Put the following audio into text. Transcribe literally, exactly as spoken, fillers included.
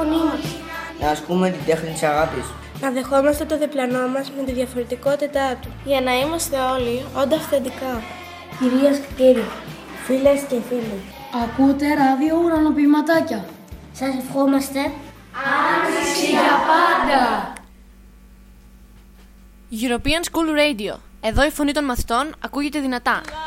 φωνή μας. Να ασκούμε την τέχνη της αγάπης. Να δεχόμαστε το διπλανό μας με τη διαφορετικότητά του. Για να είμαστε όλοι όντα αυθεντικά. Κυρίες και κύριοι, φίλες και φίλοι, ακούτε ράδιο ουρανοποιηματάκια. Σας ευχόμαστε άνοιξη για πάντα. European School Radio. Εδώ η φωνή των μαθητών ακούγεται δυνατά.